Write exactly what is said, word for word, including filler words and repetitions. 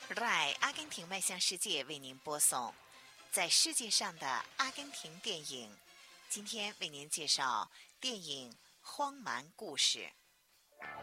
R A I 阿根廷迈向世界为您播送在世界上的阿根廷电影，今天为您介绍电影《荒蛮故事》。